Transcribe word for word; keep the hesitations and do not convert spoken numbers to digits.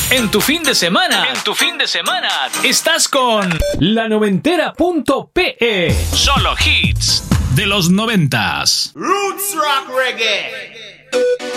En tu fin de semana, en tu fin de semana, estás con la noventera punto pe. Solo hits de los noventas. Roots Rock Reggae.